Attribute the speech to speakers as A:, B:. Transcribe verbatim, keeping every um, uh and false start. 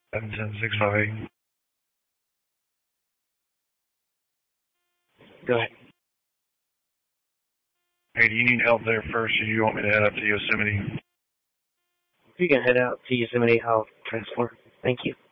A: seven seven six five eight.
B: Go ahead.
A: Hey, do you need help there first, or do you want me to head up to Yosemite?
B: If you can head out to Yosemite, I'll transport. Thank you.